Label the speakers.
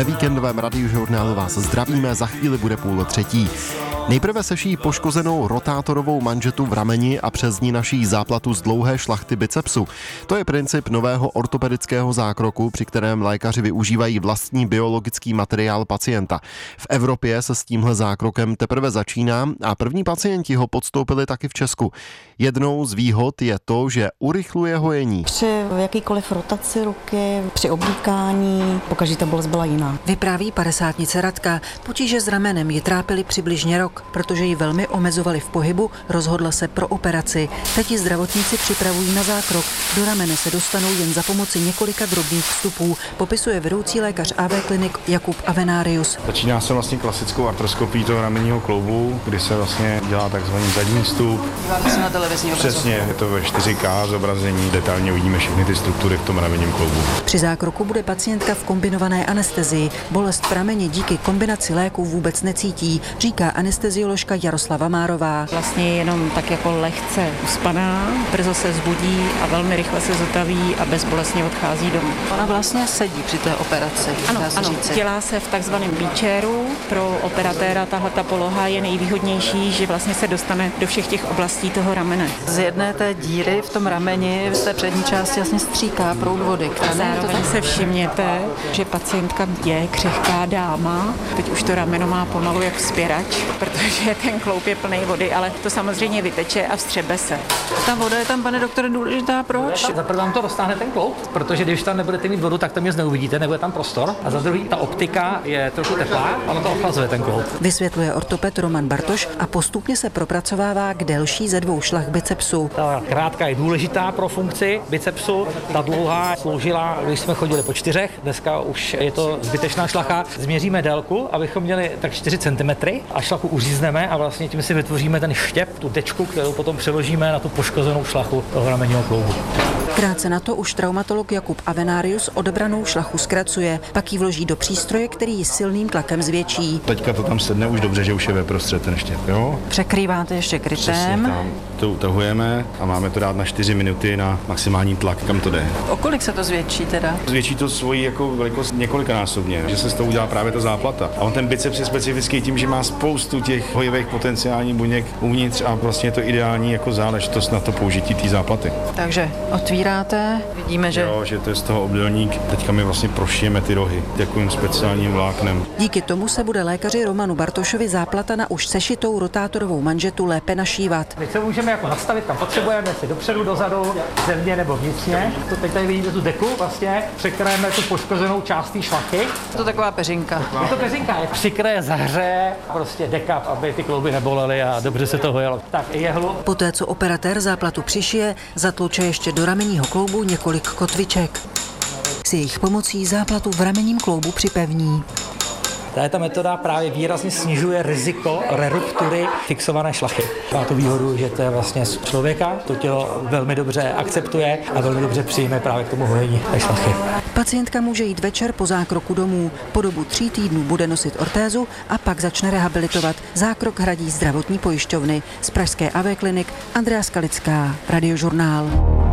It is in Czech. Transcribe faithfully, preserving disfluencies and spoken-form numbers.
Speaker 1: Ve víkendovém radiožurnálu vás zdravíme, za chvíli bude půl třetí. Nejprve seší poškozenou rotátorovou manžetu v rameni a přes ní naší záplatu z dlouhé šlachty bicepsu. To je princip nového ortopedického zákroku, při kterém lékaři využívají vlastní biologický materiál pacienta. V Evropě se s tímhle zákrokem teprve začíná a první pacienti ho podstoupili taky v Česku. Jednou z výhod je to, že urychluje hojení.
Speaker 2: Při jakýkoliv rotaci ruky, při oblíkání, pokaždé ta bolest byla jiná.
Speaker 3: Vypráví padesátnice Radka. Potíže s ramenem ji trápily přibližně rok. Protože ji velmi omezovali v pohybu, rozhodla se pro operaci. Teď ji zdravotníci připravují na zákrok. Do ramene se dostanou jen za pomoci několika drobných vstupů, popisuje vedoucí lékař á vé klinik Jakub Avenarius.
Speaker 4: Začíná se vlastně klasickou artroskopií toho ramenního kloubu, kdy se vlastně dělá takzvaný zadní vstup.
Speaker 3: Díváme se na televizní obrazovku.
Speaker 4: Přesně, je to ve čtyři ká zobrazení, detailně uvidíme všechny ty struktury v tom ramenním kloubu.
Speaker 3: Při zákroku bude pacientka v kombinované anestezii. Bolest v rameni díky kombinaci léků vůbec necítí, říká anestezioložka Jaroslava Márová.
Speaker 5: Vlastně jenom tak jako lehce uspaná, brzo se zbudí a velmi rychle se zotaví a bezbolestně odchází domů.
Speaker 3: Ona vlastně sedí při té operaci.
Speaker 5: Ano, ano, dělá se v takzvaném beachairu. Pro operatéra tahleta poloha je nejvýhodnější, že vlastně se dostane do všech těch oblastí toho ramene.
Speaker 3: Z jedné té díry v tom rameni v té přední části vlastně stříká proud vody.
Speaker 5: A zároveň se všimněte, že pacientka je křehká dáma. Teď už to rameno má pomalu jak vzpěrač, protože ten kloub je plný vody, ale to samozřejmě vyteče a vstřebe se.
Speaker 3: Ta voda je tam, pane doktore, důležitá. Proč?
Speaker 6: Za prvé vám to roztáhne ten kloub, protože když tam nebudete mít vodu, tak to mě neuvidíte, nebude tam prostor. A za druhý, ta optika je trošku teplá, ono to ochlazuje ten kloub.
Speaker 3: Vysvětluje ortoped Roman Bartoš a postupně se propracovává k delší ze dvou šlach bicepsu.
Speaker 6: Ta krátká je důležitá pro funkci bicepsu, ta dlouhá sloužila, když jsme chodili po čtyřech, dneska už je to zbytečná šlacha. Změříme délku, abychom měli tak čtyři centimetry a šlachu uřízneme a vlastně tím si vytvoříme ten štěp, tu tečku, kterou potom přeložíme na tu poškozenou šlachu toho ramenního kloubu.
Speaker 3: Krátce na to už traumatolog Jakub Avenarius odebranou šlachu zkracuje, pak ji vloží do přístroje, který ji silným tlakem zvětší.
Speaker 4: Teďka to tam sedne už dobře, že už je ve prostřed ten štěp, jo?
Speaker 3: Překrýváte ještě krytem.
Speaker 4: Tam to utahujeme a máme to dát na čtyři minuty na maximální tlak, kam to jde.
Speaker 3: O kolik se to zvětší teda?
Speaker 4: Zvětší to svoji jako velikost několikanásobně, že se z toho udělá právě ta záplata. A on ten biceps je specifický tím, že má spoustu těch hojivých potenciálních buněk uvnitř a vlastně je to ideální jako záležitost na to použití té záplaty.
Speaker 3: Takže otvíráte, vidíme, že...
Speaker 4: Jo, že to je z toho obdélník. Teďka my vlastně prošijeme ty rohy takovým speciálním vláknem.
Speaker 3: Díky tomu se bude lékaři Romanu Bartošovi záplata na už sešitou rotátorovou manžetu lépe našívat.
Speaker 6: Teď se můžeme jako nastavit, kam potřebujeme, jestli dopředu, dozadu, zevně nebo vnitřně. To teď tady vidíte tu deku, vlastně překryjeme tu poškozenou část té šlachy.
Speaker 3: Je to taková peřinka.
Speaker 6: Je to peřinka, je přikryje, zahřeje, prostě dekap, aby ty klouby nebolely a dobře se to hojilo. Tak jehlu.
Speaker 3: Poté, co operatér záplatu přišije, zatluče ještě do ramenního kloubu několik kotviček. S jejich pomocí záplatu v ramenním kloubu připevní.
Speaker 6: Tato metoda právě výrazně snižuje riziko reruptury fixované šlachy. Má to výhodu, že to je vlastně z člověka, to tělo velmi dobře akceptuje a velmi dobře přijme právě k tomu hojení té šlachy.
Speaker 3: Pacientka může jít večer po zákroku domů. Po dobu tří týdnů bude nosit ortézu a pak začne rehabilitovat. Zákrok hradí zdravotní pojišťovny. Z pražské á vé klinik Andrea Skalická, Radiožurnál.